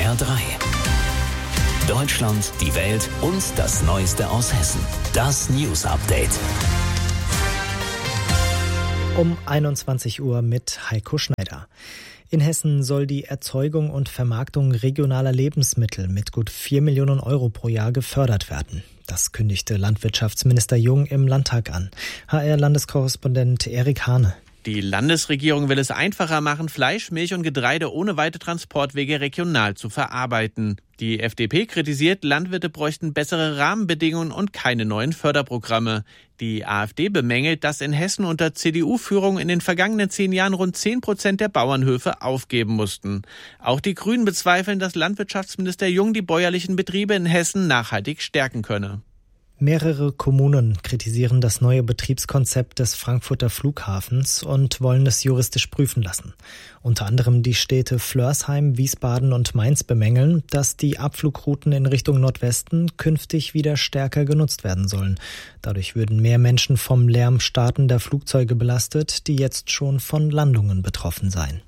HR3. Deutschland, die Welt und das Neueste aus Hessen. Das News Update. Um 21 Uhr mit Heiko Schneider. In Hessen soll die Erzeugung und Vermarktung regionaler Lebensmittel mit gut 4 Millionen Euro pro Jahr gefördert werden. Das kündigte Landwirtschaftsminister Jung im Landtag an. HR-Landeskorrespondent Erik Hane. Die Landesregierung will es einfacher machen, Fleisch, Milch und Getreide ohne weite Transportwege regional zu verarbeiten. Die FDP kritisiert, Landwirte bräuchten bessere Rahmenbedingungen und keine neuen Förderprogramme. Die AfD bemängelt, dass in Hessen unter CDU-Führung in den vergangenen 10 Jahren rund 10% der Bauernhöfe aufgeben mussten. Auch die Grünen bezweifeln, dass Landwirtschaftsminister Jung die bäuerlichen Betriebe in Hessen nachhaltig stärken könne. Mehrere Kommunen kritisieren das neue Betriebskonzept des Frankfurter Flughafens und wollen es juristisch prüfen lassen. Unter anderem die Städte Flörsheim, Wiesbaden und Mainz bemängeln, dass die Abflugrouten in Richtung Nordwesten künftig wieder stärker genutzt werden sollen. Dadurch würden mehr Menschen vom Lärm startender Flugzeuge belastet, die jetzt schon von Landungen betroffen seien.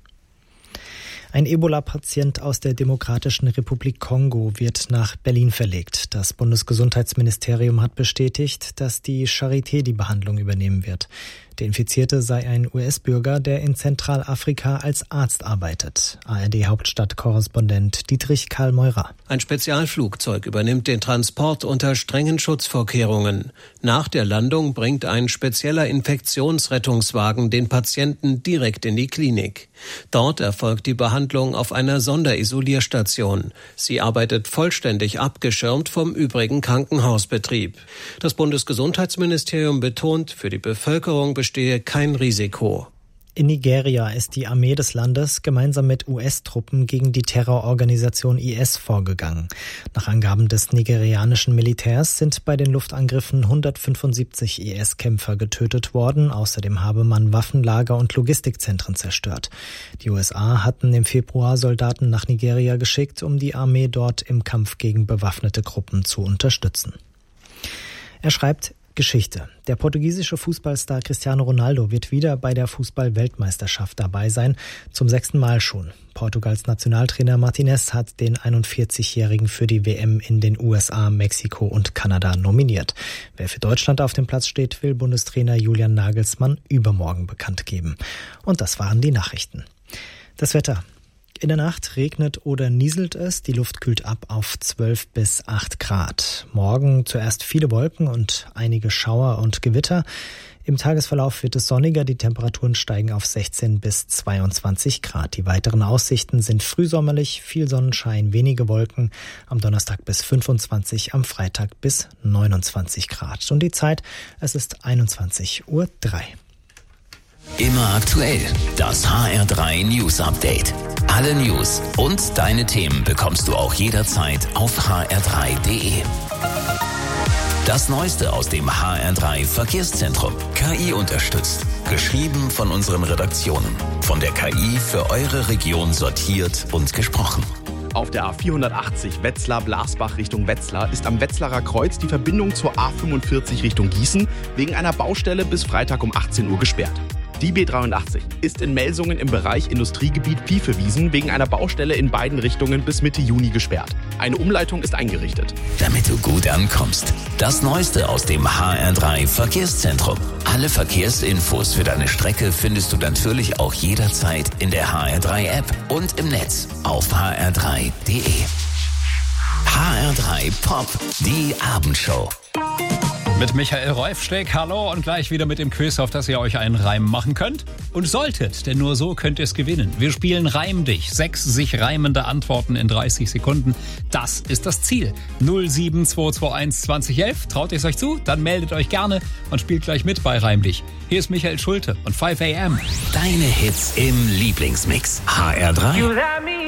Ein Ebola-Patient aus der Demokratischen Republik Kongo wird nach Berlin verlegt. Das Bundesgesundheitsministerium hat bestätigt, dass die Charité die Behandlung übernehmen wird. Der Infizierte sei ein US-Bürger, der in Zentralafrika als Arzt arbeitet. ARD-Hauptstadtkorrespondent Dietrich Karl Meurer. Ein Spezialflugzeug übernimmt den Transport unter strengen Schutzvorkehrungen. Nach der Landung bringt ein spezieller Infektionsrettungswagen den Patienten direkt in die Klinik. Dort erfolgt die Behandlung auf einer Sonderisolierstation. Sie arbeitet vollständig abgeschirmt vom übrigen Krankenhausbetrieb. Das Bundesgesundheitsministerium betont, für die Bevölkerung bestehe kein Risiko. In Nigeria ist die Armee des Landes gemeinsam mit US-Truppen gegen die Terrororganisation IS vorgegangen. Nach Angaben des nigerianischen Militärs sind bei den Luftangriffen 175 IS-Kämpfer getötet worden. Außerdem habe man Waffenlager und Logistikzentren zerstört. Die USA hatten im Februar Soldaten nach Nigeria geschickt, um die Armee dort im Kampf gegen bewaffnete Gruppen zu unterstützen. Er schreibt: Geschichte. Der portugiesische Fußballstar Cristiano Ronaldo wird wieder bei der Fußball-Weltmeisterschaft dabei sein, zum 6. Mal schon. Portugals Nationaltrainer Martinez hat den 41-Jährigen für die WM in den USA, Mexiko und Kanada nominiert. Wer für Deutschland auf dem Platz steht, will Bundestrainer Julian Nagelsmann übermorgen bekannt geben. Und das waren die Nachrichten. Das Wetter. In der Nacht regnet oder nieselt es, die Luft kühlt ab auf 12 bis 8 Grad. Morgen zuerst viele Wolken und einige Schauer und Gewitter. Im Tagesverlauf wird es sonniger, die Temperaturen steigen auf 16 bis 22 Grad. Die weiteren Aussichten sind frühsommerlich, viel Sonnenschein, wenige Wolken. Am Donnerstag bis 25, am Freitag bis 29 Grad. Und die Zeit, es ist 21:03 Uhr. Immer aktuell, das HR3 News Update. Alle News und deine Themen bekommst du auch jederzeit auf hr3.de. Das Neueste aus dem HR3 Verkehrszentrum. KI unterstützt. Geschrieben von unseren Redaktionen. Von der KI für eure Region sortiert und gesprochen. Auf der A480 Wetzlar-Blasbach Richtung Wetzlar ist am Wetzlarer Kreuz die Verbindung zur A45 Richtung Gießen wegen einer Baustelle bis Freitag um 18 Uhr gesperrt. Die B83 ist in Melsungen im Bereich Industriegebiet Piefewiesen wegen einer Baustelle in beiden Richtungen bis Mitte Juni gesperrt. Eine Umleitung ist eingerichtet. Damit du gut ankommst. Das Neueste aus dem HR3 Verkehrszentrum. Alle Verkehrsinfos für deine Strecke findest du natürlich auch jederzeit in der HR3-App und im Netz auf hr3.de. HR3 Pop, die Abendshow. Mit Michael Reufsteck, hallo, und gleich wieder mit dem Quiz, auf das ihr euch einen Reim machen könnt. Und solltet, denn nur so könnt ihr es gewinnen. Wir spielen Reim dich. 6 sich reimende Antworten in 30 Sekunden. Das ist das Ziel. 07221 2011. Traut ihr es euch zu? Dann meldet euch gerne und spielt gleich mit bei Reim dich. Hier ist Michael Schulte und 5 AM. Deine Hits im Lieblingsmix. HR3.